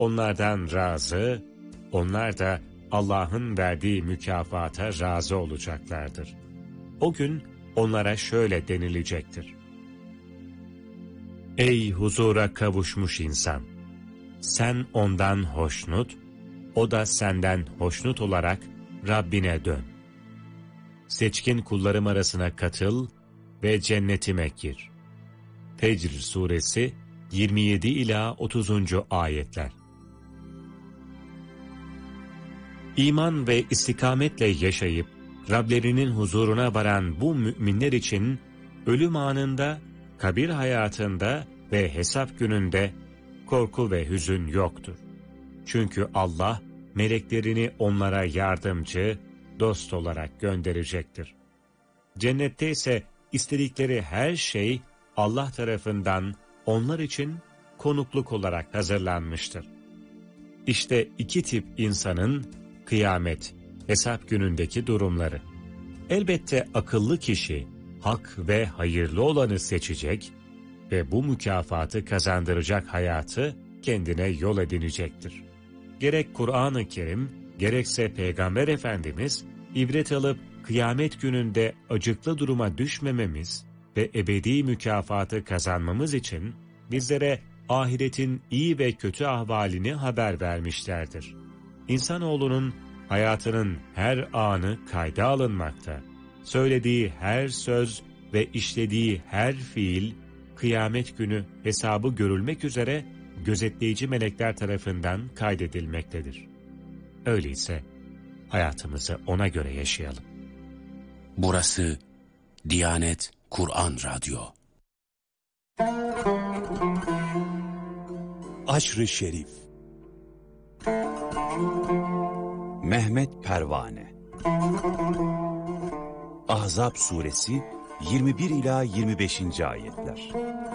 onlardan razı, onlar da Allah'ın verdiği mükafata razı olacaklardır. O gün onlara şöyle denilecektir: Ey huzura kavuşmuş insan! Sen ondan hoşnut, o da senden hoşnut olarak Rabbine dön. Seçkin kullarım arasına katıl ve cennetime gir. Fecr suresi 27 ila 30. ayetler. İman ve istikametle yaşayıp Rablerinin huzuruna varan bu müminler için ölüm anında, kabir hayatında ve hesap gününde korku ve hüzün yoktur. Çünkü Allah meleklerini onlara yardımcı, dost olarak gönderecektir. Cennette ise istedikleri her şey Allah tarafından onlar için konukluk olarak hazırlanmıştır. İşte iki tip insanın kıyamet, hesap günündeki durumları. Elbette akıllı kişi hak ve hayırlı olanı seçecek ve bu mükafatı kazandıracak hayatı kendine yol edinecektir. Gerek Kur'an-ı Kerim, gerekse Peygamber Efendimiz, ibret alıp kıyamet gününde acıklı duruma düşmememiz ve ebedi mükafatı kazanmamız için bizlere ahiretin iyi ve kötü ahvalini haber vermişlerdir. İnsanoğlunun hayatının her anı kayda alınmakta, söylediği her söz ve işlediği her fiil, kıyamet günü hesabı görülmek üzere gözetleyici melekler tarafından kaydedilmektedir. Öyleyse hayatımızı ona göre yaşayalım. Burası Diyanet Kur'an Radyo. Aşr-ı Şerif. Mehmet Pervane. Ahzab suresi 21 ila 25. ayetler.